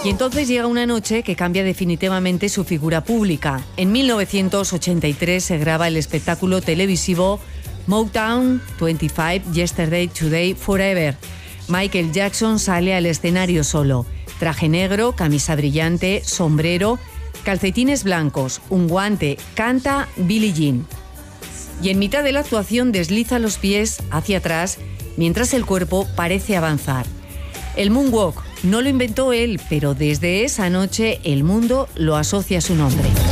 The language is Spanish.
Y entonces llega una noche que cambia definitivamente su figura pública. En 1983 se graba el espectáculo televisivo Motown 25, Yesterday, Today, Forever. Michael Jackson sale al escenario solo. Traje negro, camisa brillante, sombrero, calcetines blancos, un guante, canta Billie Jean. Y en mitad de la actuación desliza los pies hacia atrás mientras el cuerpo parece avanzar. El moonwalk no lo inventó él, pero desde esa noche el mundo lo asocia a su nombre.